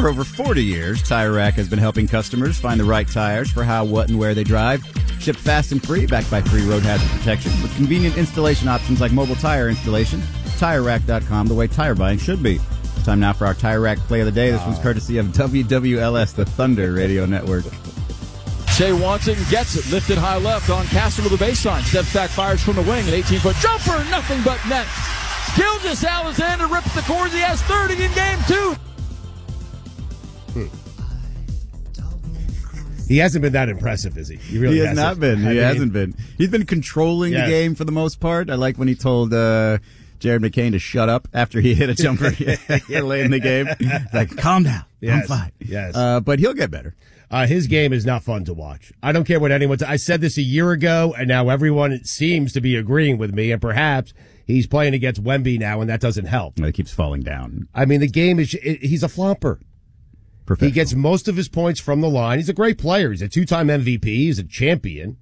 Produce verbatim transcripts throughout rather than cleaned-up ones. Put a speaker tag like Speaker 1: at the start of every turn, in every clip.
Speaker 1: For over forty years, Tire Rack has been helping customers find the right tires for how, what, and where they drive. Shipped fast and free, backed by free road hazard protection. With convenient installation options like mobile tire installation. Tire Rack dot com, the way tire buying should be. Time now for our Tire Rack play of the day. This one's courtesy of W W L S, the Thunder Radio Network.
Speaker 2: Shea Watson gets it, lifted high left on Castle to the baseline. Steps back, fires from the wing, an eighteen-foot jumper, nothing but net. Gilgeous Alexander rips the cords. He has thirty in game two.
Speaker 3: Hmm. He hasn't been that impressive, is he? He really
Speaker 1: he has
Speaker 3: hasn't.
Speaker 1: not been. He I mean, hasn't been. He's been controlling yes. the game for the most part. I like when he told uh, Jared McCain to shut up after he hit a jumper late in the game. Like, calm down.
Speaker 3: Yes.
Speaker 1: I'm fine.
Speaker 3: Yes.
Speaker 1: Uh, but he'll get better.
Speaker 3: Uh, his game is not fun to watch. I don't care what anyone says. I said this a year ago, and now everyone seems to be agreeing with me, and perhaps he's playing against Wemby now, and that doesn't help.
Speaker 1: He keeps falling down.
Speaker 3: I mean, the game is, he's a flopper. He gets most of his points from the line. He's a great player. He's a two-time M V P. He's a champion.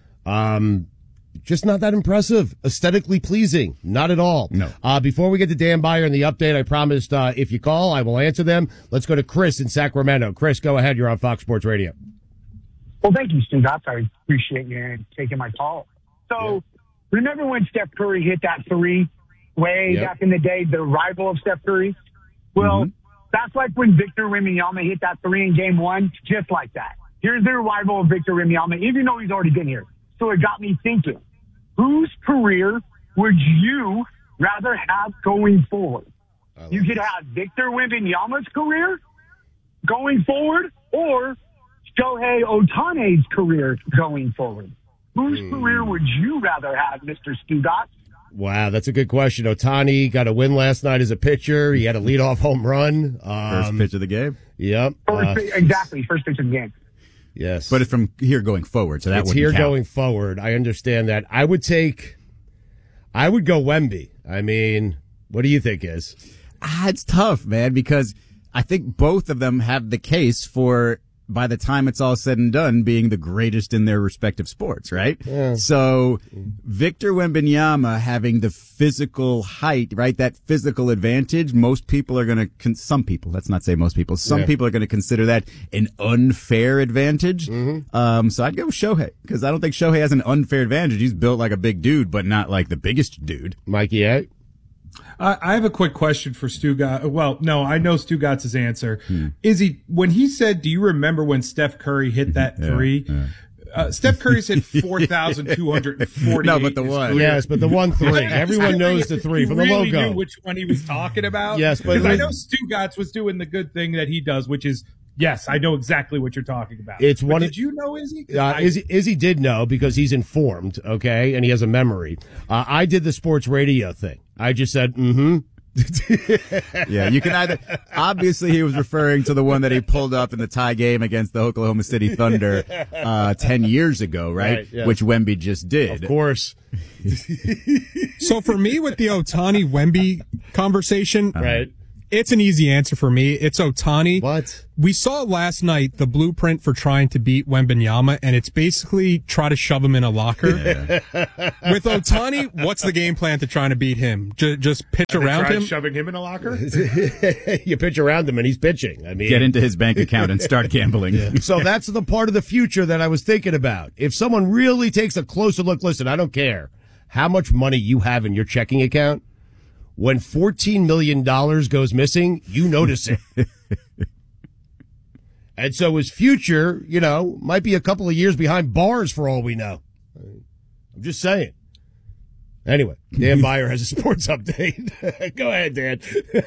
Speaker 3: Um, just not that impressive. Aesthetically pleasing. Not at all.
Speaker 1: No.
Speaker 3: Uh, before we get to Dan Byer and the update, I promised uh, if you call, I will answer them. Let's go to Chris in Sacramento. Chris, go ahead. You're on Fox Sports Radio.
Speaker 4: Well, thank you, Stu. I appreciate you taking my call. So, yeah. Remember when Steph Curry hit that three way yep. back in the day, the rival of Steph Curry? Well, mm-hmm. That's like when Victor Wembanyama hit that three in game one, just like that. Here's their rival of Victor Wembanyama, even though he's already been here. So it got me thinking, whose career would you rather have going forward? You could have Victor Wembanyama's career going forward or Shohei Ohtani's career going forward. Whose mm. career would you rather have, Mister Stugatz?
Speaker 3: Wow, that's a good question. Ohtani got a win last night as a pitcher. He had a leadoff home run. Um,
Speaker 1: first pitch of the game.
Speaker 3: Yep.
Speaker 4: First,
Speaker 3: uh,
Speaker 4: exactly, first pitch of the game.
Speaker 3: Yes.
Speaker 1: But it's from here going forward, so that would
Speaker 3: It's here
Speaker 1: count.
Speaker 3: going forward. I understand that. I would take, I would go Wemby. I mean, what do you think is?
Speaker 1: Ah, it's tough, man, because I think both of them have the case for, by the time it's all said and done, being the greatest in their respective sports, right?
Speaker 3: Yeah.
Speaker 1: So Victor Wembanyama having the physical height, right? That physical advantage, most people are going to, con- some people, let's not say most people, some
Speaker 3: yeah.
Speaker 1: people are going to consider that an unfair advantage.
Speaker 3: Mm-hmm.
Speaker 1: Um, so I'd go with Shohei, because I don't think Shohei has an unfair advantage. He's built like a big dude, but not like the biggest dude.
Speaker 3: Mikey, eh?
Speaker 5: Uh, I have a quick question for Stugatz. Well, no, I know Stugatz's answer. Hmm. Is he, when he said, do you remember when Steph Curry hit that
Speaker 1: yeah,
Speaker 5: three?
Speaker 1: Yeah.
Speaker 5: Uh, Steph Curry's hit four thousand two hundred forty-eight.
Speaker 1: No, but the one.
Speaker 3: Yes, but the one three. Everyone knows the three from the
Speaker 5: really
Speaker 3: logo.
Speaker 5: Knew which one he was talking about.
Speaker 3: Yes, but
Speaker 5: because I know Stugatz was doing the good thing that he does, which is, yes, I know exactly what you're talking about.
Speaker 3: It's
Speaker 5: but
Speaker 3: one.
Speaker 5: Did you know Izzy?
Speaker 3: Uh,
Speaker 5: I,
Speaker 3: Izzy, Izzy did know because he's informed, okay, and he has a memory. Uh, I did the sports radio thing. I just said, mm-hmm.
Speaker 1: Yeah, you can either, obviously he was referring to the one that he pulled up in the tie game against the Oklahoma City Thunder uh, ten years ago, right?
Speaker 3: Right, yeah.
Speaker 1: Which Wemby just did.
Speaker 3: Of course.
Speaker 6: So for me, with the Ohtani Wemby conversation,
Speaker 3: right,
Speaker 6: it's an easy answer for me. It's Ohtani.
Speaker 3: What?
Speaker 6: We saw last night the blueprint for trying to beat Wembanyama, and it's basically try to shove him in a locker.
Speaker 1: Yeah.
Speaker 6: With Ohtani, what's the game plan to trying to beat him? J- just pitch around him?
Speaker 5: Shoving him in a locker?
Speaker 3: You pitch around him and he's pitching. I mean,
Speaker 1: get into his bank account and start gambling.
Speaker 3: Yeah. So that's the part of the future that I was thinking about. If someone really takes a closer look, listen, I don't care how much money you have in your checking account. When fourteen million dollars goes missing, you notice it. And so his future, you know, might be a couple of years behind bars for all we know. I'm just saying. Anyway, Dan Byer has a sports update. Go ahead, Dan.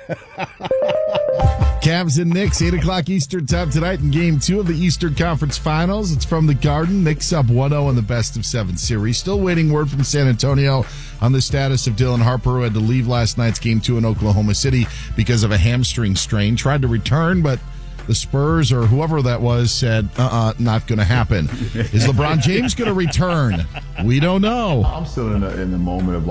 Speaker 7: Cavs and Knicks, eight o'clock Eastern time tonight in Game two of the Eastern Conference Finals. It's from the Garden. Knicks up one oh in the best of seven series. Still waiting word from San Antonio on the status of Dylan Harper, who had to leave last night's Game two in Oklahoma City because of a hamstring strain. Tried to return, but the Spurs or whoever that was said, uh-uh, not going to happen. Is LeBron James going to return? We don't know.
Speaker 8: I'm still in the, in the moment of, like,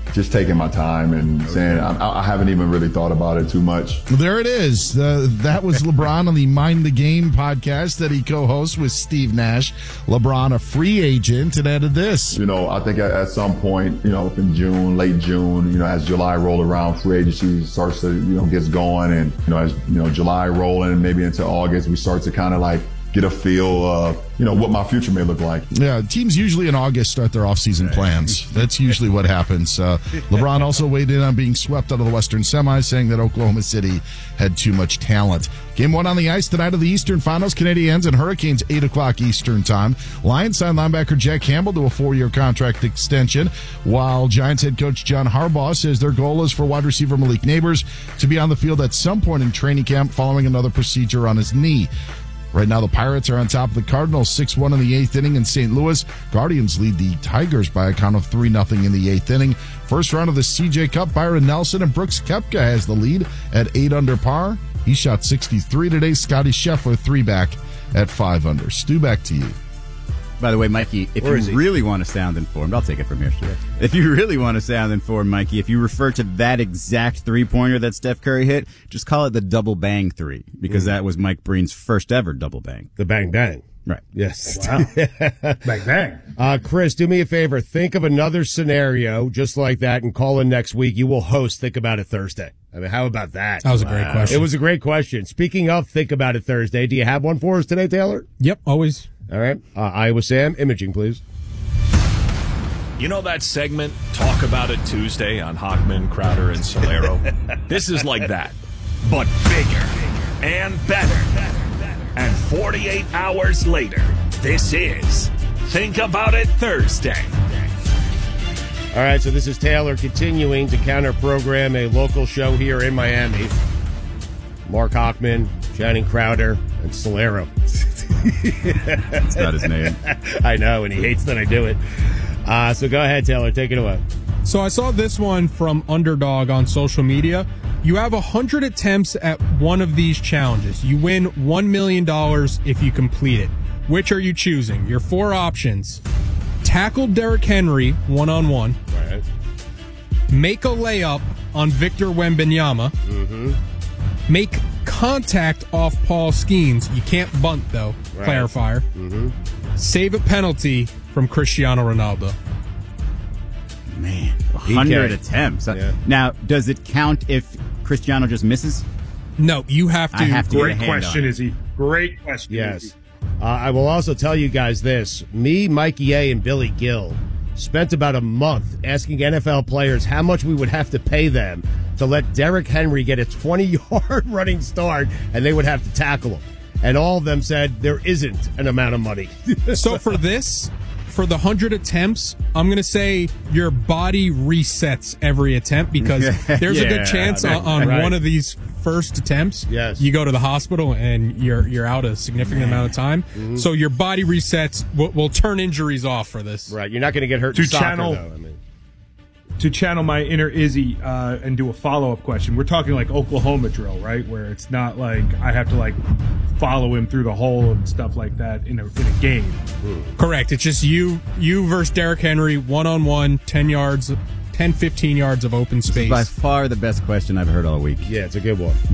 Speaker 8: just taking my time and saying I, I haven't even really thought about it too much.
Speaker 7: There it is. Uh, that was LeBron on the Mind the Game podcast that he co-hosts with Steve Nash. LeBron, a free agent, and added this.
Speaker 8: You know, I think at, at some point, you know, in June, late June, you know, as July roll around, free agency starts to, you know, gets going, and you know, as you know, July rolling, maybe into August, we start to kind of like get a feel of, you know, what my future may look like.
Speaker 7: Yeah, teams usually in August start their offseason plans. That's usually what happens. Uh, LeBron also weighed in on being swept out of the Western semis, saying that Oklahoma City had too much talent. Game one on the ice tonight of the Eastern Finals, Canadiens and Hurricanes, eight o'clock Eastern time. Lions signed linebacker Jack Campbell to a four-year contract extension, while Giants head coach John Harbaugh says their goal is for wide receiver Malik Neighbors to be on the field at some point in training camp following another procedure on his knee. Right now, the Pirates are on top of the Cardinals, six one in the eighth inning in Saint Louis. Guardians lead the Tigers by a count of three nothing in the eighth inning. First round of the C J Cup, Byron Nelson and Brooks Koepka has the lead at eight under par. He shot sixty-three today. Scotty Scheffler, three back at five under. Stu, back to you.
Speaker 1: By the way, Mikey, if
Speaker 3: Where
Speaker 1: you really want to sound informed, I'll take it from here. Yeah. If you really want to sound informed, Mikey, if you refer to that exact three-pointer that Steph Curry hit, just call it the double bang three, because mm. that was Mike Breen's first ever double bang.
Speaker 3: The bang bang.
Speaker 1: Right.
Speaker 3: Yes.
Speaker 5: Wow. Bang bang.
Speaker 3: Uh, Chris, do me a favor. Think of another scenario just like that and call in next week. You will host Think About It Thursday. I mean, how about that?
Speaker 6: That was a great wow. question.
Speaker 3: It was a great question. Speaking of Think About It Thursday, do you have one for us today, Taylor?
Speaker 6: Yep, always.
Speaker 3: All right. Uh, Iowa Sam, imaging, please.
Speaker 9: You know that segment, Talk About It Tuesday on Hochman, Crowder, and Solero? This is like that, but bigger and better. And forty-eight hours later, this is Think About It Thursday.
Speaker 3: All right, so this is Taylor continuing to counter-program a local show here in Miami. Mark Hochman, Channing Crowder, and Solero.
Speaker 1: That's not his name.
Speaker 3: I know, and he hates that I do it. Uh, so go ahead, Taylor. Take it away.
Speaker 6: So I saw this one from Underdog on social media. You have one hundred attempts at one of these challenges. You win one million dollars if you complete it. Which are you choosing? Your four options. Tackle Derrick Henry one-on-one.
Speaker 3: Right.
Speaker 6: Make a layup on Victor Wembanyama.
Speaker 3: Mm-hmm.
Speaker 6: Make contact off Paul Skeens. You can't bunt, though.
Speaker 3: Right.
Speaker 6: Clarifier.
Speaker 3: Mm-hmm.
Speaker 6: Save a penalty from Cristiano Ronaldo.
Speaker 1: Man, one hundred attempts. Yeah. Now, does it count if Cristiano just misses?
Speaker 6: No, you have to.
Speaker 1: I have to
Speaker 5: Great
Speaker 1: get a hand
Speaker 5: question,
Speaker 1: on.
Speaker 5: Izzy. Great question.
Speaker 3: Yes. Uh, I will also tell you guys this. Me, Mikey A, and Billy Gill spent about a month asking N F L players how much we would have to pay them to let Derrick Henry get a twenty-yard running start, and they would have to tackle him. And all of them said there isn't an amount of money.
Speaker 6: So for this, for the one hundred attempts, I'm going to say your body resets every attempt, because there's yeah, a good chance on, on
Speaker 3: right.
Speaker 6: one of these first attempts,
Speaker 3: yes.
Speaker 6: you go to the hospital and you're you're out a significant Man. amount of time. Mm-hmm. So your body resets will, will turn injuries off for this.
Speaker 3: Right. You're not going to get hurt
Speaker 5: to
Speaker 3: in soccer,
Speaker 5: channel,
Speaker 3: though. I mean.
Speaker 5: To channel my inner Izzy uh, and do a follow-up question, we're talking like Oklahoma drill, right? Where it's not like I have to like follow him through the hole and stuff like that in a, in a game.
Speaker 6: Mm. Correct. It's just you you versus Derrick Henry, one-on-one, ten yards, ten, fifteen yards of open space.
Speaker 1: This is by far the best question I've heard all week.
Speaker 3: Yeah, it's a good one.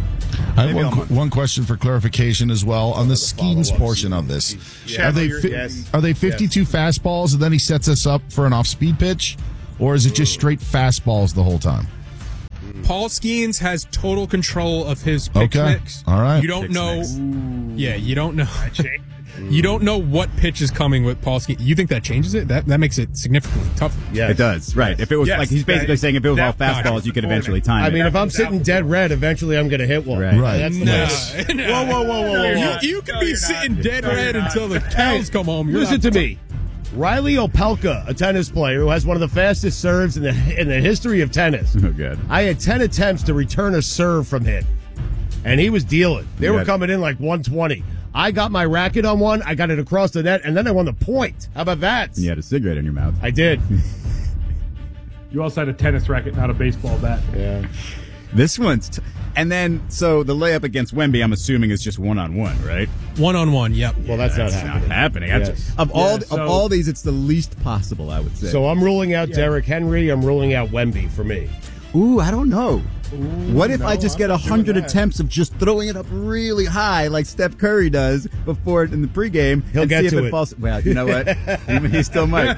Speaker 7: I have one, qu- one question for clarification as well on the Skeens portion of this.
Speaker 3: Yeah.
Speaker 7: Are they fi-
Speaker 3: yes.
Speaker 7: are they fifty-two yes. fastballs and then he sets us up for an off-speed pitch? Or is it just straight fastballs the whole time?
Speaker 6: Paul Skeens has total control of his pitch
Speaker 7: okay.
Speaker 6: mix.
Speaker 7: All right.
Speaker 6: You don't know. Yeah, you don't know. You don't know what pitch is coming with Paul Skeens. You think that changes it? That that makes it significantly tougher.
Speaker 3: Yeah,
Speaker 1: it does. Right. If it was
Speaker 5: yes,
Speaker 1: like he's basically
Speaker 5: that,
Speaker 1: saying if it was all
Speaker 5: that,
Speaker 1: fastballs, you could eventually time
Speaker 3: I
Speaker 1: it.
Speaker 3: mean, if I'm sitting dead red, eventually I'm going to hit one.
Speaker 1: Right.
Speaker 7: right.
Speaker 3: That's the
Speaker 6: no,
Speaker 3: way.
Speaker 6: no.
Speaker 3: Whoa, whoa, whoa, whoa, whoa!
Speaker 6: You,
Speaker 3: whoa.
Speaker 6: you could
Speaker 5: No,
Speaker 6: be
Speaker 5: you're
Speaker 6: sitting
Speaker 5: not.
Speaker 6: dead
Speaker 5: No,
Speaker 6: red
Speaker 5: you're
Speaker 6: until the
Speaker 5: not.
Speaker 6: cows come home. You're
Speaker 3: Listen
Speaker 6: not
Speaker 3: to me. Riley Opelka, a tennis player who has one of the fastest serves in the in the history of tennis.
Speaker 1: Oh, good.
Speaker 3: I had ten attempts to return a serve from him, and he was dealing. They
Speaker 1: You
Speaker 3: were
Speaker 1: had-
Speaker 3: coming in like one twenty. I got my racket on one, I got it across the net, and then I won the point. How about that?
Speaker 1: And you had a cigarette in your mouth.
Speaker 3: I did.
Speaker 5: You also had a tennis racket, not a baseball bat.
Speaker 3: Yeah.
Speaker 1: This one's, t- and then so the layup against Wemby, I'm assuming is just one on one, right?
Speaker 6: One on one. Yep.
Speaker 3: Well, that's,
Speaker 1: that's
Speaker 3: not happening.
Speaker 1: Not happening. That's-
Speaker 3: Yes.
Speaker 1: Of all
Speaker 5: Yeah, so-
Speaker 1: of all these, it's the least possible, I would say.
Speaker 3: So I'm ruling out Derrick Henry. I'm ruling out Wemby for me.
Speaker 1: Ooh, I don't know.
Speaker 5: Ooh,
Speaker 1: what if
Speaker 5: no,
Speaker 1: I just
Speaker 5: I'm
Speaker 1: get a
Speaker 5: not doing
Speaker 1: hundred
Speaker 5: that.
Speaker 1: attempts of just throwing it up really high, like Steph Curry does before in the pregame?
Speaker 3: He'll
Speaker 1: and
Speaker 3: get
Speaker 1: see if
Speaker 3: to
Speaker 1: it,
Speaker 3: it.
Speaker 1: falls. Well, you know what? he, he still might.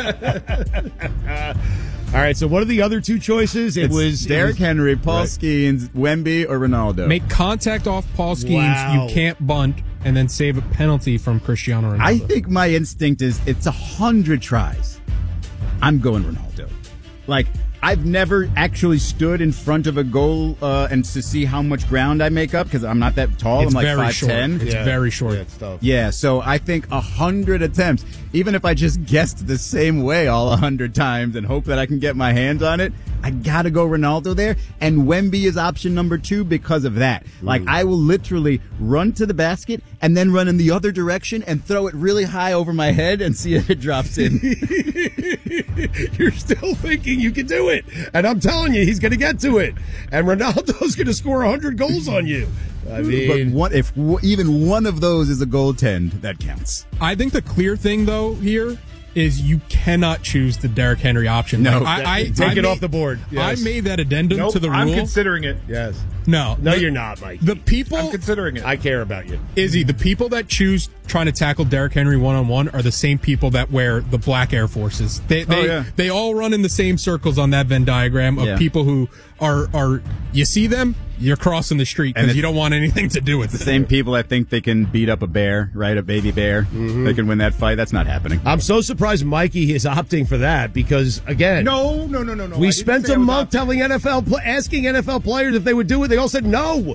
Speaker 3: All right. So what are the other two choices? It
Speaker 1: It's
Speaker 3: was
Speaker 1: Derrick
Speaker 3: it was,
Speaker 1: Henry, Paul
Speaker 3: Right.
Speaker 1: Skeens, Wemby, or Ronaldo.
Speaker 6: Make contact off Paul Skeens.
Speaker 3: Wow.
Speaker 6: You can't bunt, and then save a penalty from Cristiano Ronaldo.
Speaker 1: I think my instinct is it's a hundred tries. I'm going Ronaldo. Like, I've never actually stood in front of a goal uh, and to see how much ground I make up because I'm not that tall.
Speaker 6: it's
Speaker 1: I'm like
Speaker 6: very
Speaker 1: five
Speaker 6: short.
Speaker 1: ten.
Speaker 6: It's
Speaker 3: Yeah.
Speaker 6: very short.
Speaker 3: Yeah, it's tough.
Speaker 1: Yeah, so I think a hundred attempts, even if I just guessed the same way all a hundred times and hope that I can get my hands on it, I gotta go Ronaldo there. And Wemby is option number two because of that. Like, I will literally run to the basket and then run in the other direction and throw it really high over my head and see if it drops in.
Speaker 3: You're still thinking you can do it. And I'm telling you, he's going to get to it. And Ronaldo's going to score one hundred goals on you. I
Speaker 1: But
Speaker 3: mean,
Speaker 1: one, if w- even one of those is a goaltend, that counts.
Speaker 6: I think the clear thing, though, here is you cannot choose the Derrick Henry option.
Speaker 1: No.
Speaker 6: Like, I, I,
Speaker 3: take
Speaker 6: I
Speaker 3: it
Speaker 6: made,
Speaker 3: off the board. Yes.
Speaker 6: I made that addendum
Speaker 5: Nope,
Speaker 6: to the rule.
Speaker 5: I'm considering it.
Speaker 3: yes.
Speaker 6: no,
Speaker 3: No,
Speaker 6: the,
Speaker 3: you're not, Mike.
Speaker 6: The people,
Speaker 5: I'm considering it.
Speaker 3: I care about you.
Speaker 6: Izzy, the people that choose trying to tackle Derrick Henry one on one are the same people that wear the black Air Forces. They they,
Speaker 1: Oh, yeah.
Speaker 6: they all run in the same circles on that Venn diagram of
Speaker 1: Yeah.
Speaker 6: people who are are you see them, you're crossing the street
Speaker 1: And
Speaker 6: because
Speaker 1: it's-
Speaker 6: you don't want anything to do with
Speaker 1: The
Speaker 6: it.
Speaker 1: same people that think they can beat up a bear, right? A baby bear. They can win that fight. That's not happening.
Speaker 3: I'm so surprised Mikey is opting for that because, again,
Speaker 5: No, no, no, no, no. I
Speaker 3: we
Speaker 5: didn't
Speaker 3: spent
Speaker 5: say
Speaker 3: a
Speaker 5: I was
Speaker 3: month
Speaker 5: opting.
Speaker 3: telling N F L, pl- asking N F L players if they would do it. They all said no.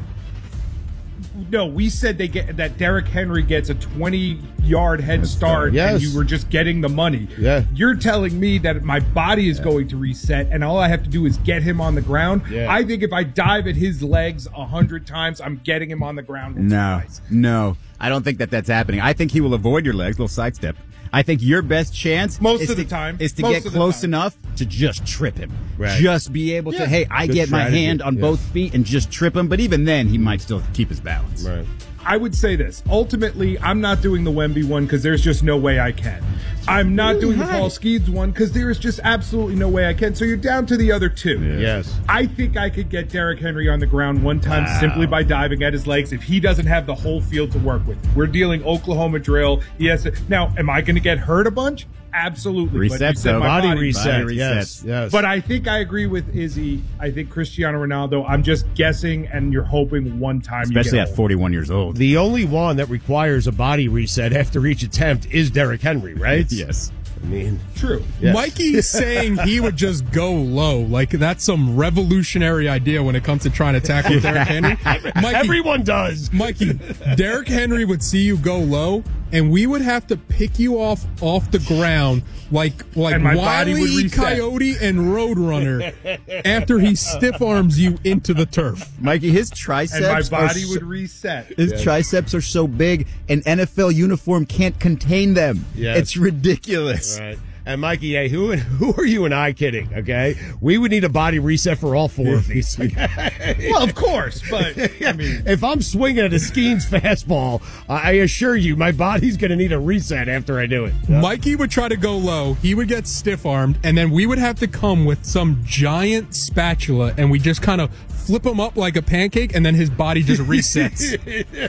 Speaker 5: No, we said they get that Derrick Henry gets a twenty-yard head start,
Speaker 3: Yes.
Speaker 5: and you were just getting the money.
Speaker 3: Yeah.
Speaker 5: You're telling me that my body is going to reset, and all I have to do is get him on the ground.
Speaker 3: Yeah.
Speaker 5: I think if I dive at his legs a hundred times, I'm getting him on the ground. once or
Speaker 1: No,
Speaker 5: twice.
Speaker 1: no. I don't think that that's happening. I think he will avoid your legs, little sidestep. I think your best chance
Speaker 5: Most
Speaker 1: is
Speaker 5: of the
Speaker 1: to,
Speaker 5: time.
Speaker 1: is to
Speaker 5: Most
Speaker 1: get
Speaker 5: of the
Speaker 1: close
Speaker 5: time.
Speaker 1: enough to just trip him.
Speaker 3: Right.
Speaker 1: Just be able to,
Speaker 5: Yeah.
Speaker 1: hey, I
Speaker 3: Good
Speaker 1: get my
Speaker 3: strategy.
Speaker 1: hand on
Speaker 3: Yeah.
Speaker 1: both feet and just trip him. But even then, he might still keep his balance.
Speaker 3: Right.
Speaker 5: I would say this. Ultimately, I'm not doing the Wemby one because there's just no way I can. I'm not doing the Paul Skeens one because there is just absolutely no way I can. So you're down to the other two.
Speaker 3: Yes.
Speaker 5: I think I could get Derrick Henry on the ground one time
Speaker 3: Wow.
Speaker 5: simply by diving at his legs if he doesn't have the whole field to work with. We're dealing Oklahoma drill. Yes. Now, am I going to get hurt a bunch? Absolutely. But you
Speaker 1: Reset,
Speaker 5: said
Speaker 1: though.
Speaker 5: my
Speaker 3: Body,
Speaker 5: body-
Speaker 3: reset.
Speaker 1: Body
Speaker 3: Yes.
Speaker 1: resets.
Speaker 3: Yes.
Speaker 5: But I think I agree with Izzy. I think Cristiano Ronaldo, I'm just guessing, and you're hoping one time
Speaker 1: Especially
Speaker 5: you
Speaker 1: at
Speaker 5: get
Speaker 1: forty-one years old.
Speaker 3: the only one that requires a body reset after each attempt is Derrick Henry, right?
Speaker 1: Yes.
Speaker 3: I mean,
Speaker 5: True.
Speaker 3: yes.
Speaker 6: Mikey's saying he would just go low. Like, that's some revolutionary idea when it comes to trying to tackle Derrick Henry. Mikey,
Speaker 3: Everyone does.
Speaker 6: Mikey, Derrick Henry would see you go low, and we would have to pick you off off the ground like like
Speaker 5: And my
Speaker 6: Wile
Speaker 5: body would
Speaker 6: E.
Speaker 5: reset.
Speaker 6: Coyote and Roadrunner after he stiff arms you into the turf.
Speaker 1: Mikey, his triceps
Speaker 5: And my
Speaker 1: are
Speaker 5: body
Speaker 1: so-
Speaker 5: would reset.
Speaker 1: His triceps are so big, an N F L uniform can't contain them.
Speaker 3: Yes.
Speaker 1: It's ridiculous.
Speaker 3: Right. And Mikey, hey, who who are you and I kidding? Okay, we would need a body reset for all four of these.
Speaker 5: Well, of course, but I mean,
Speaker 3: if I'm swinging at a Skeens fastball, I assure you, my body's going to need a reset after I do it.
Speaker 6: Mikey would try to go low. He would get stiff armed, and then we would have to come with some giant spatula, and we just kind of flip him up like a pancake, and then his body just resets.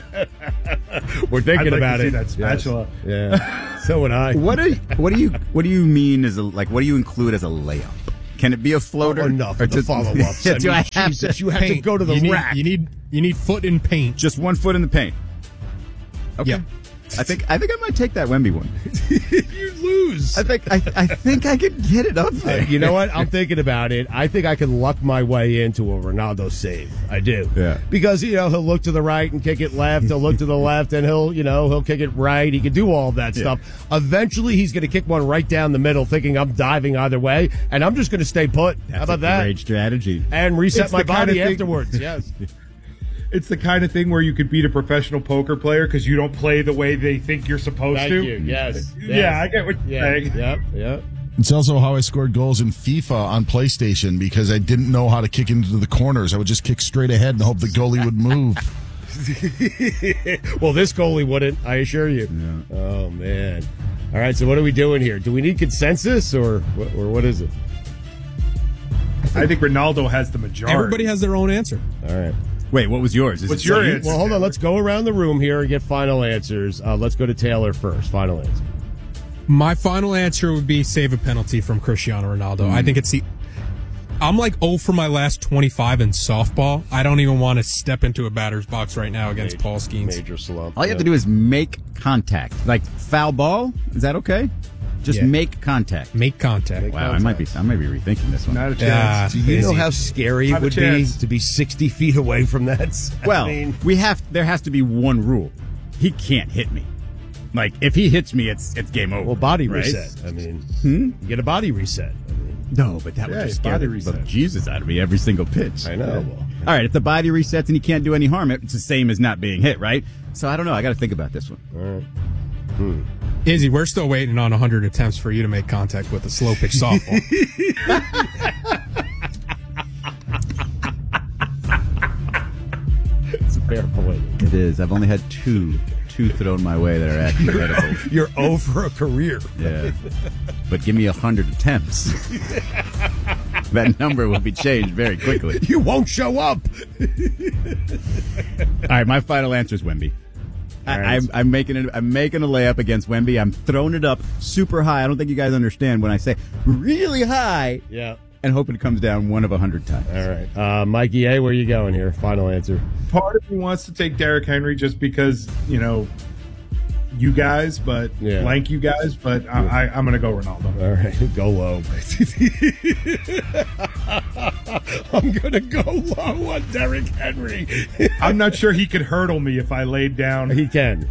Speaker 3: We're thinking
Speaker 5: I'd like
Speaker 3: about
Speaker 5: to see
Speaker 3: it.
Speaker 5: that spatula.
Speaker 3: Yes. Yeah. So would I.
Speaker 1: What do you, what do you what do you mean as a like what do you include as a layup? Can it be a floater?
Speaker 3: Oh, enough
Speaker 1: Or
Speaker 3: of the
Speaker 1: to-
Speaker 3: follow-ups.
Speaker 1: Yeah,
Speaker 3: I
Speaker 1: do
Speaker 3: mean,
Speaker 1: I have
Speaker 3: Jesus,
Speaker 1: to
Speaker 3: you have to
Speaker 6: Paint.
Speaker 3: go to the
Speaker 6: you need,
Speaker 3: rack.
Speaker 6: You need you need foot in paint.
Speaker 1: just one foot in the paint? Okay.
Speaker 6: Yeah.
Speaker 1: I think I think I might take that Wemby one.
Speaker 3: You lose.
Speaker 1: I think I, I think I could get it up
Speaker 3: Uh,
Speaker 1: there.
Speaker 3: you know what? I'm thinking about it. I think I can luck my way into a Ronaldo save. I do.
Speaker 1: Yeah.
Speaker 3: Because, you know, he'll look to the right and kick it left. He'll look to the left and he'll, you know, he'll kick it right. He can do all of that
Speaker 1: Yeah.
Speaker 3: stuff. Eventually, he's going to kick one right down the middle, thinking I'm diving either way, and I'm just going to stay put.
Speaker 1: That's
Speaker 3: How about
Speaker 1: a
Speaker 3: that?
Speaker 1: great strategy.
Speaker 3: And reset
Speaker 5: It's
Speaker 3: my
Speaker 5: the kind
Speaker 3: body
Speaker 5: of thing-
Speaker 3: afterwards. Yes.
Speaker 5: it's the kind of thing where you could beat a professional poker player because you don't play the way they think you're supposed
Speaker 3: Thank
Speaker 5: to.
Speaker 3: you. Yes.
Speaker 5: Yeah,
Speaker 3: Yes.
Speaker 5: I get what you're
Speaker 3: Yeah.
Speaker 5: saying.
Speaker 3: Yep. Yep.
Speaker 7: It's also how I scored goals in FIFA on PlayStation because I didn't know how to kick into the corners. I would just kick straight ahead and hope the goalie would move.
Speaker 3: Well, this goalie wouldn't, I assure you. Yeah. Oh, man. All right, so what are we doing here? Do we need consensus, or or what is it?
Speaker 5: I think Ronaldo has the majority.
Speaker 6: Everybody has their own answer.
Speaker 3: All right.
Speaker 1: Wait, what was yours? Is
Speaker 5: What's
Speaker 1: it
Speaker 5: your
Speaker 1: so
Speaker 5: answer?
Speaker 3: Well, hold on. Let's go around the room here and get final answers. Uh, let's go to Taylor first. Final answer.
Speaker 6: My final answer would be save a penalty from Cristiano Ronaldo. Mm. I think it's the... I'm like oh for my last twenty-five in softball. I don't even want to step into a batter's box right now against
Speaker 3: major,
Speaker 6: Paul Skeens.
Speaker 3: Major slump.
Speaker 1: All you
Speaker 3: yeah.
Speaker 1: have to do is make contact. Like foul ball, is that okay? Just
Speaker 3: yeah.
Speaker 1: make contact.
Speaker 6: Make contact.
Speaker 3: Make
Speaker 1: wow,
Speaker 3: contact.
Speaker 1: I might be I might be rethinking this one.
Speaker 5: Not a chance.
Speaker 3: Do you know how scary it would be to be sixty feet away from that?
Speaker 1: Well,
Speaker 3: I mean,
Speaker 1: we have there has to be one rule. He can't hit me. Like if he hits me, it's it's game over.
Speaker 3: well, body
Speaker 1: right?
Speaker 3: reset. I mean,
Speaker 1: Hmm?
Speaker 3: you get a body reset. I mean,
Speaker 1: No, but that would
Speaker 5: Yeah,
Speaker 1: just
Speaker 5: it's
Speaker 1: scare
Speaker 5: body
Speaker 1: the
Speaker 5: reset.
Speaker 1: Jesus out of me every single pitch.
Speaker 3: I know.
Speaker 1: Yeah.
Speaker 3: Well,
Speaker 1: All right, if the body resets and he can't do any harm, it's the same as not being hit, right? So I don't know. I got to think about this one.
Speaker 3: all right. Hmm.
Speaker 6: Izzy, we're still waiting on one hundred attempts for you to make contact with a slow pitch softball.
Speaker 3: It's a fair point.
Speaker 1: It is. I've only had two, two thrown my way that are actually hittable.
Speaker 3: You're over a career.
Speaker 1: Yeah, but give me a hundred attempts. That number will be changed very quickly.
Speaker 3: You won't show up.
Speaker 1: All right, my final answer is Wemby. I,
Speaker 3: right.
Speaker 1: I'm, I'm making it. I'm making a layup against Wemby. I'm throwing it up super high. I don't think you guys understand when I say really high.
Speaker 3: Yeah.
Speaker 1: And hoping it comes down one of a hundred times.
Speaker 3: All right. Uh, Mikey A., where are you going here? Final answer.
Speaker 5: Part of me wants to take Derrick Henry just because, you know, you guys, but
Speaker 3: Yeah.
Speaker 5: blank you guys, but I, I, I'm going to go Ronaldo.
Speaker 3: All right. Go low. I'm going to go low on Derrick Henry.
Speaker 5: I'm not sure he could hurdle me if I laid down.
Speaker 3: He can.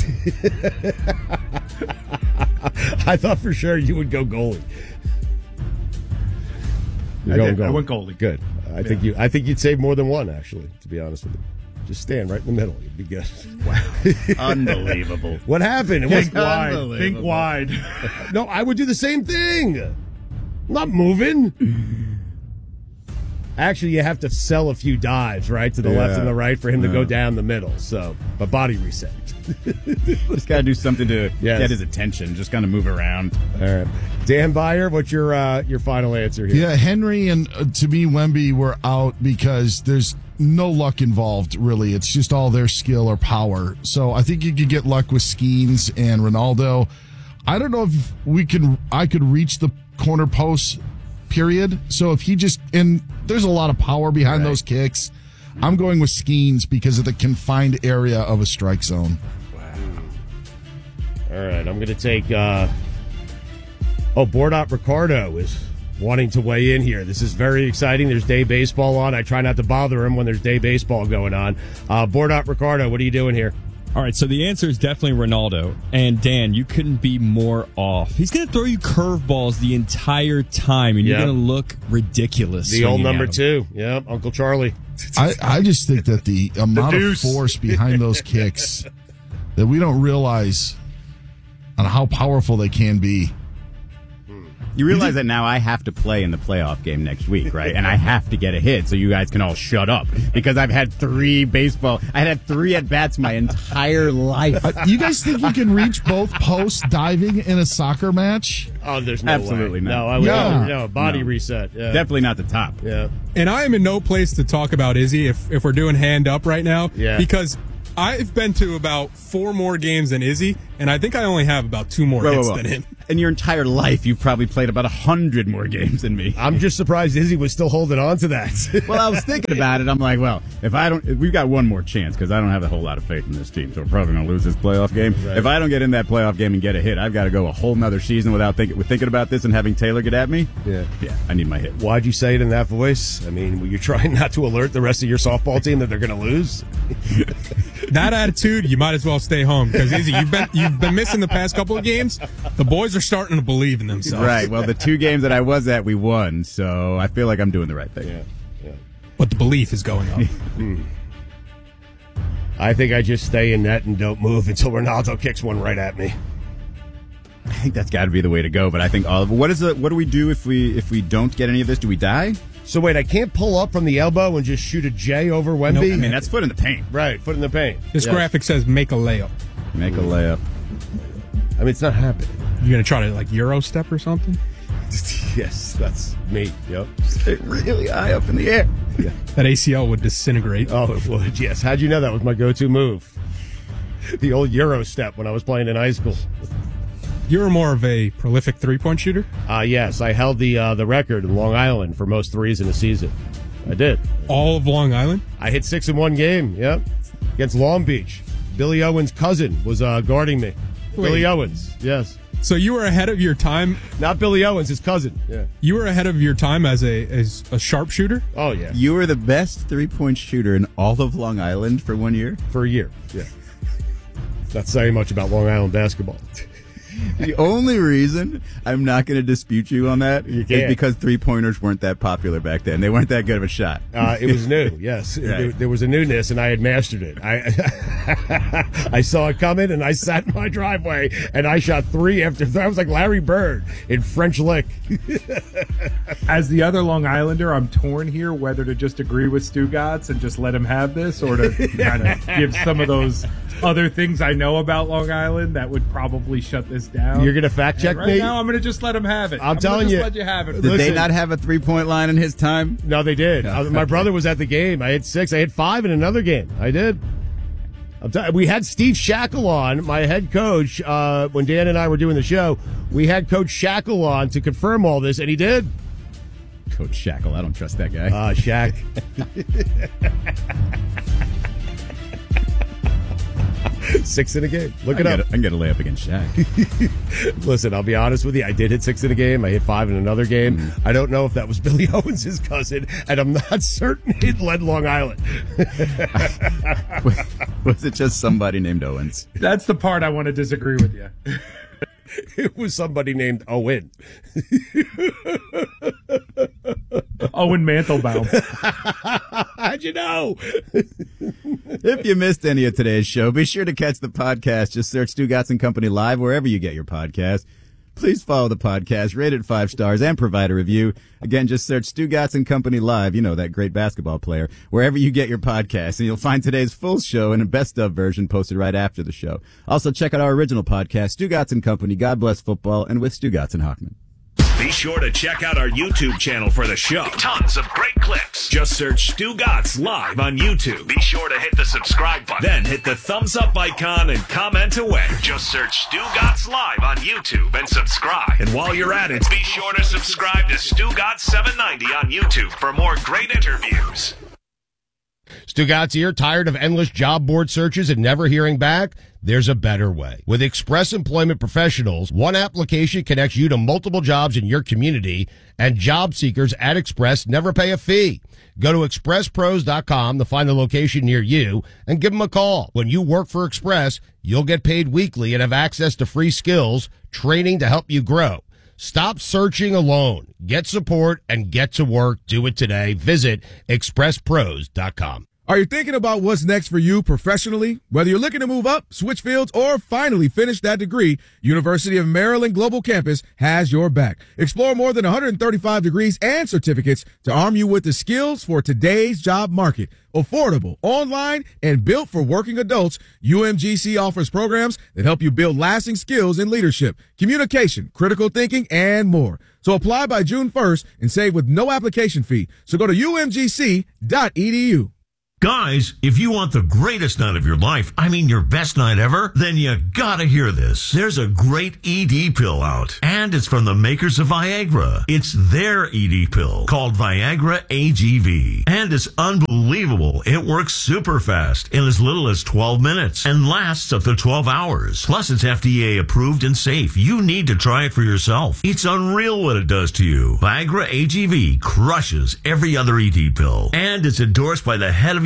Speaker 3: I thought for sure you would go goalie. You're
Speaker 5: I
Speaker 3: going
Speaker 5: did. I
Speaker 3: goalie.
Speaker 5: went goalie.
Speaker 3: Good. I think you. I think you'd save more than one. Actually, to be honest with you, just stand right in the middle. You'd be good.
Speaker 1: Wow, unbelievable.
Speaker 3: What happened? It
Speaker 5: Think
Speaker 3: was
Speaker 5: wide. Think wide.
Speaker 3: no. I would do the same thing. I'm not moving. Actually, you have to sell a few dives, right, to the
Speaker 1: Yeah.
Speaker 3: left and the right for him to
Speaker 1: Yeah.
Speaker 3: go down the middle. So, but body reset.
Speaker 1: Just got to do something to
Speaker 3: Yes.
Speaker 1: get his attention. Just kind of move around.
Speaker 3: All right, Dan Byer, what's your uh, your final answer here?
Speaker 7: Yeah, Henry and uh, to me, Wemby were out because there's no luck involved, really. It's just all their skill or power. So I think you could get luck with Skeens and Ronaldo. I don't know if we can, I could reach the corner post, period. So if he just, and there's a lot of power behind
Speaker 3: Right.
Speaker 7: those kicks. I'm going with Skeens because of the confined area of a strike zone.
Speaker 3: All right, I'm going to take. Uh, oh, Bordot Ricardo is wanting to weigh in here. This is very exciting. There's day baseball on. I try not to bother him when there's day baseball going on. Uh, Bordot Ricardo, what are you doing here?
Speaker 10: All right, so the answer is definitely Ronaldo. And Dan, you couldn't be more off. He's going to throw you curveballs the entire time, and
Speaker 3: Yep.
Speaker 10: you're going to look ridiculous.
Speaker 3: The old
Speaker 10: swinging
Speaker 3: number
Speaker 10: at him.
Speaker 3: two. Yep, Uncle Charlie.
Speaker 7: I, I just think that the amount of
Speaker 5: deuce.
Speaker 7: force behind those kicks that we don't realize on how powerful they can be.
Speaker 1: You realize that now I have to play in the playoff game next week, right? And I have to get a hit so you guys can all shut up because I've had three baseball. I had three at bats my entire life.
Speaker 7: Uh, you guys think you can reach both posts diving in a soccer match?
Speaker 3: Oh, there's no
Speaker 1: Absolutely
Speaker 3: way.
Speaker 1: not.
Speaker 3: No, I would
Speaker 7: Yeah.
Speaker 3: no, body
Speaker 1: No.
Speaker 3: reset. Yeah.
Speaker 1: Definitely not the top.
Speaker 3: Yeah.
Speaker 6: And I am in no place to talk about Izzy if, if we're doing hand up right now.
Speaker 3: Yeah.
Speaker 6: Because I've been to about four more games than Izzy, and I think I only have about two more
Speaker 1: Whoa,
Speaker 6: hits
Speaker 1: whoa, whoa.
Speaker 6: than him.
Speaker 1: In your entire life, you've probably played about a hundred more games than me.
Speaker 3: I'm just surprised Izzy was still holding on to that.
Speaker 1: Well, I was thinking about it. I'm like, well, if I don't, if we've got one more chance because I don't have a whole lot of faith in this team, so we're probably going to lose this playoff game.
Speaker 3: Right.
Speaker 1: If I don't get in that playoff game and get a hit, I've got to go a whole nother season without thinking, with thinking about this and having Taylor get at me.
Speaker 3: Yeah.
Speaker 1: Yeah, I need my hit.
Speaker 3: Why'd you say it in that voice? I mean, were you trying not to alert the rest of your softball team that they're going to lose?
Speaker 6: That attitude, you might as well stay home because Izzy, you've been you've been missing the past couple of games. The boys are starting to believe in themselves.
Speaker 1: Right. Well, the two games that I was at, we won, so I feel like I'm doing the right thing.
Speaker 3: Yeah. Yeah.
Speaker 6: But the belief is going up.
Speaker 3: I think I just stay in net and don't move until Ronaldo kicks one right at me.
Speaker 1: I think that's got to be the way to go. But I think all of what is the what do we do if we if we don't get any of this? Do we die?
Speaker 3: So wait, I can't pull up from the elbow and just shoot a J over Wemby?
Speaker 1: Nope. I mean, that's foot in the paint.
Speaker 3: Right, foot in the paint.
Speaker 6: This yes. graphic says make a layup.
Speaker 1: Make a layup.
Speaker 3: I mean, it's not happening.
Speaker 6: You're going to try to, like, Euro step or something?
Speaker 3: Yes, that's me. Yep.
Speaker 1: Stay really high up in the air.
Speaker 6: Yeah. That A C L would disintegrate.
Speaker 3: Oh, it would, yes. How'd you know that was my go-to move? The old Euro step when I was playing in high school.
Speaker 6: You were more of a prolific three-point shooter?
Speaker 3: Uh, yes, I held the uh, the record in Long Island for most threes in a season. I did.
Speaker 6: All of Long Island?
Speaker 3: I hit six in one game, yep, against Long Beach. Billy Owens' cousin was uh, guarding me. Wait. Billy Owens, yes.
Speaker 6: So you were ahead of your time?
Speaker 3: Not Billy Owens, his cousin. Yeah.
Speaker 6: You were ahead of your time as a as a sharpshooter?
Speaker 3: Oh, yeah.
Speaker 1: You were the best three-point shooter in all of Long Island for one year?
Speaker 3: For a year, yeah. Not saying much about Long Island basketball.
Speaker 1: The only reason I'm not going to dispute you on that you is because three-pointers weren't that popular back then. They weren't that good of a shot.
Speaker 3: Uh, it was new, yes. Right. There, there was a newness, and I had mastered it. I I saw it coming, and I sat in my driveway, and I shot three after three. I was like Larry Bird in French Lick.
Speaker 5: As the other Long Islander, I'm torn here whether to just agree with Stugotz and just let him have this or to kind of give some of those other things I know about Long Island that would probably shut this down.
Speaker 3: You're going to fact check
Speaker 5: right
Speaker 3: me?
Speaker 5: Now I'm going to just let him have it.
Speaker 3: I'm,
Speaker 5: I'm
Speaker 3: telling
Speaker 5: just
Speaker 3: you.
Speaker 5: Let you have it.
Speaker 1: Did
Speaker 3: Listen,
Speaker 1: they not have a three-point line in his time?
Speaker 3: No, they did. No. My brother was at the game. I hit six. I hit five in another game. I did. I'm t- we had Steve Shackle on, my head coach, uh, when Dan and I were doing the show. We had Coach Shackle on to confirm all this, and he did.
Speaker 1: Coach Shackle, I don't trust that guy.
Speaker 3: Ah, uh, Shaq. Six in a game. Look
Speaker 1: I
Speaker 3: it up.
Speaker 1: A, I can get a layup against Shaq.
Speaker 3: Listen, I'll be honest with you. I did hit six in a game. I hit five in another game. Mm. I don't know if that was Billy Owens, his cousin, and I'm not certain it led Long Island.
Speaker 1: Was it just somebody named Owens?
Speaker 5: That's the part I want to disagree with you.
Speaker 3: It was somebody named Owen.
Speaker 5: Owen Mantelbaum.
Speaker 3: How'd you know?
Speaker 1: If you missed any of today's show, be sure to catch the podcast. Just search Stugotz and Company Live wherever you get your podcast. Please follow the podcast, rate it five stars, and provide a review. Again, just search Stugotz and Company Live, you know, that great basketball player, wherever you get your podcast, and you'll find today's full show in a best-of version posted right after the show. Also, check out our original podcast, Stugotz and Company, God Bless Football, and with Stugotz and Hochman.
Speaker 9: Be sure to check out our YouTube channel for the show. Tons of great clips. Just search Stugotz Live on YouTube. Be sure to hit the subscribe button. Then hit the thumbs up icon and comment away. Just search Stugotz Live on YouTube and subscribe. And while you're at it, be sure to subscribe to Stugotz seven ninety on YouTube for more great interviews.
Speaker 3: Stugotz here, tired of endless job board searches and never hearing back? There's a better way. With Express Employment Professionals, one application connects you to multiple jobs in your community, and job seekers at Express never pay a fee. Go to express pros dot com to find the location near you and give them a call. When you work for Express, you'll get paid weekly and have access to free skills, training to help you grow. Stop searching alone. Get support and get to work. Do it today. Visit express pros dot com.
Speaker 11: Are you thinking about what's next for you professionally? Whether you're looking to move up, switch fields, or finally finish that degree, University of Maryland Global Campus has your back. Explore more than one hundred thirty-five degrees and certificates to arm you with the skills for today's job market. Affordable, online, and built for working adults, U M G C offers programs that help you build lasting skills in leadership, communication, critical thinking, and more. So apply by June first and save with no application fee. So go to U M G C dot E D U.
Speaker 12: Guys, if you want the greatest night of your life, I mean your best night ever, then you gotta hear this. There's a great E D pill out, and it's from the makers of Viagra. It's their E D pill called Viagra A G V, and it's unbelievable. It works super fast in as little as twelve minutes and lasts up to twelve hours. Plus, it's F D A approved and safe. You need to try it for yourself. It's unreal what it does to you. Viagra A G V crushes every other E D pill, and it's endorsed by the head of your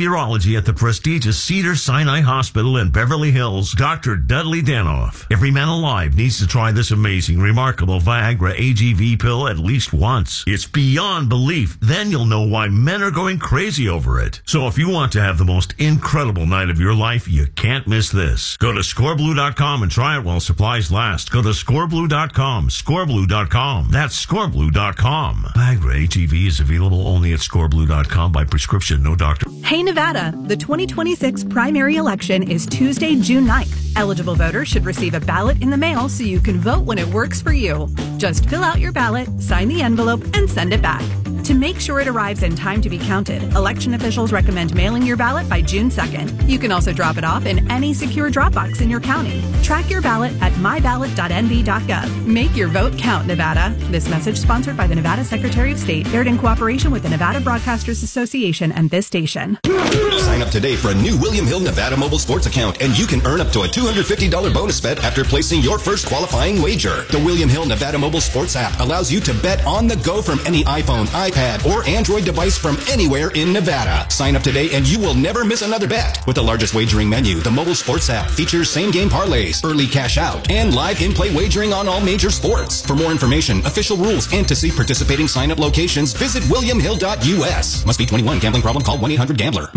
Speaker 12: urology at the prestigious Cedars-Sinai Hospital in Beverly Hills, Doctor Dudley Danoff. Every man alive needs to try this amazing, remarkable Viagra A G V pill at least once. It's beyond belief. Then you'll know why men are going crazy over it. So if you want to have the most incredible night of your life, you can't miss this. Go to score blue dot com and try it while supplies last. Go to score blue dot com, score blue dot com. That's score blue dot com. Viagra A G V is available only at score blue dot com by prescription, no doctor.
Speaker 13: Hey Nevada, the twenty twenty-six primary election is Tuesday, June ninth. Eligible voters should receive a ballot in the mail so you can vote when it works for you. Just fill out your ballot, sign the envelope, and send it back. To make sure it arrives in time to be counted, election officials recommend mailing your ballot by June second. You can also drop it off in any secure drop box in your county. Track your ballot at my ballot dot n v dot gov. Make your vote count, Nevada. This message sponsored by the Nevada Secretary of State, aired in cooperation with the Nevada Broadcasters Association and this station.
Speaker 14: Sign up today for a new William Hill Nevada mobile sports account, and you can earn up to a two hundred fifty dollars bonus bet after placing your first qualifying wager. The William Hill Nevada mobile sports app allows you to bet on the go from any iPhone, iPad, or Android device from anywhere in Nevada. Sign up today and you will never miss another bet. With the largest wagering menu, the mobile sports app features same-game parlays, early cash out, and live in-play wagering on all major sports. For more information, official rules, and to see participating sign-up locations, visit william hill dot u s. Must be twenty-one. Gambling problem? Call one eight hundred gambler.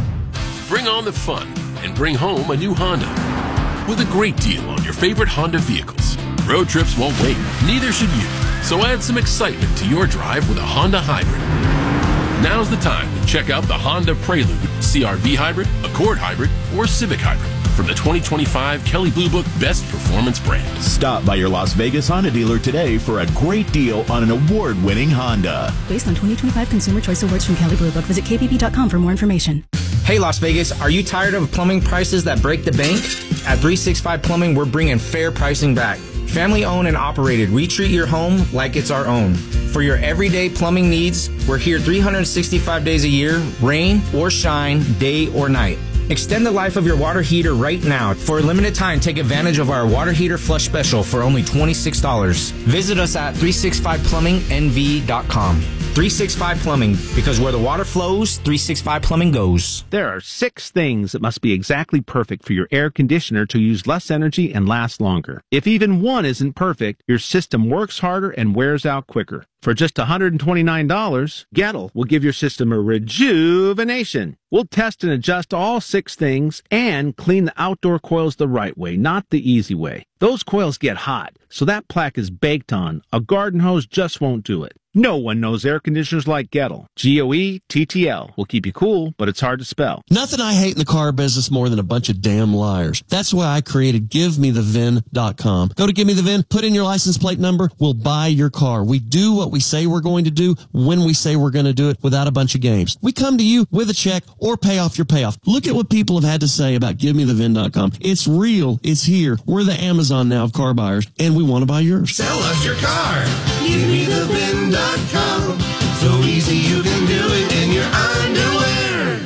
Speaker 15: Bring on the fun and bring home a new Honda with a great deal on your favorite Honda vehicles. Road trips won't wait, neither should you. So add some excitement to your drive with a Honda Hybrid. Now's the time to check out the Honda Prelude, C R V Hybrid, Accord Hybrid, or Civic Hybrid from the twenty twenty-five Kelley Blue Book Best Performance Brand.
Speaker 16: Stop by your Las Vegas Honda dealer today for a great deal on an award-winning Honda.
Speaker 17: Based on twenty twenty-five Consumer Choice Awards from Kelley Blue Book. Visit k p p dot com for more information.
Speaker 18: Hey Las Vegas, are you tired of plumbing prices that break the bank? At three sixty-five Plumbing, we're bringing fair pricing back. Family owned and operated, we treat your home like it's our own. For your everyday plumbing needs, we're here three hundred sixty-five days a year, rain or shine, day or night. Extend the life of your water heater right now. For a limited time, take advantage of our water heater flush special for only twenty-six dollars. Visit us at three sixty-five plumbing n v dot com. three sixty-five Plumbing, because where the water flows, three sixty-five Plumbing goes.
Speaker 19: There are six things that must be exactly perfect for your air conditioner to use less energy and last longer. If even one isn't perfect, your system works harder and wears out quicker. For just one hundred twenty-nine dollars, Gettle will give your system a rejuvenation. We'll test and adjust all six things and clean the outdoor coils the right way, not the easy way. Those coils get hot, so that plaque is baked on. A garden hose just won't do it. No one knows air conditioners like Gettle. G O E T T L will keep you cool, but it's hard to spell.
Speaker 20: Nothing I hate in the car business more than a bunch of damn liars. That's why I created give me the V I N dot com. Go to Give Me the V I N, put in your license plate number, we'll buy your car. We do what we say we're going to do when we say we're going to do it without a bunch of games. We come to you with a check or pay off your payoff. Look at what people have had to say about Give Me the V I N dot com. It's real. It's here. We're the Amazon now of car buyers, and we want to buy yours.
Speaker 21: Sell us your car. Give me the V I N dot com. So easy you can do it in your underwear.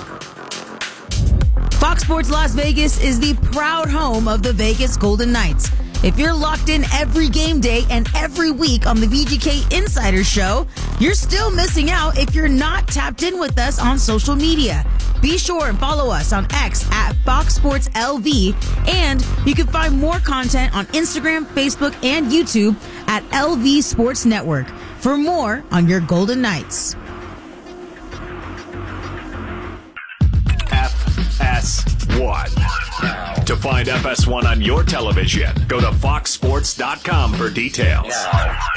Speaker 22: Fox Sports Las Vegas is the proud home of the Vegas Golden Knights. If you're locked in every game day and every week on the V G K Insider Show, you're still missing out if you're not tapped in with us on social media. Be sure and follow us on X at Fox Sports L V, and you can find more content on Instagram, Facebook, and YouTube at L V Sports Network for more on your Golden Knights.
Speaker 9: F S one. To find F S one on your television, go to fox sports dot com for details.